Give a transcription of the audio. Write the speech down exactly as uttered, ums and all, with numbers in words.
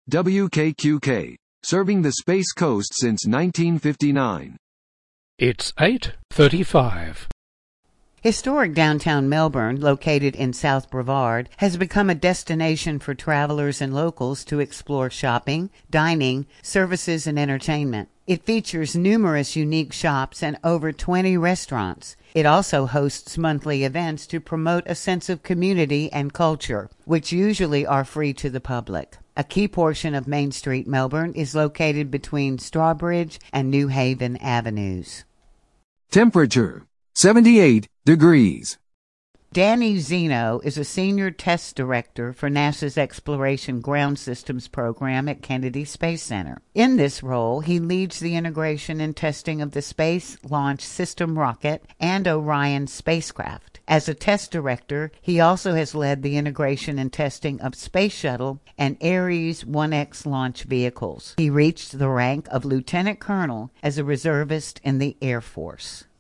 W K Q K, serving the Space Coast since nineteen fifty-nine. It's eight thirty-five. Historic downtown Melbourne, located in South Brevard, has become a destination for travelers and locals to explore shopping, dining, services, and entertainment. It features numerous unique shops and over twenty restaurants. It also hosts monthly events to promote a sense of community and culture, which usually are free to the public. A key portion of Main Street, Melbourne, is located between Strawbridge and New Haven Avenues. Temperature, seventy-eight degrees. Danny Zeno is a senior test director for NASA's Exploration Ground Systems program at Kennedy Space Center. In this role, he leads the integration and testing of the Space Launch System rocket and Orion spacecraft. As a test director, he also has led the integration and testing of Space Shuttle and Ares one X launch vehicles. He reached the rank of lieutenant colonel as a reservist in the Air Force.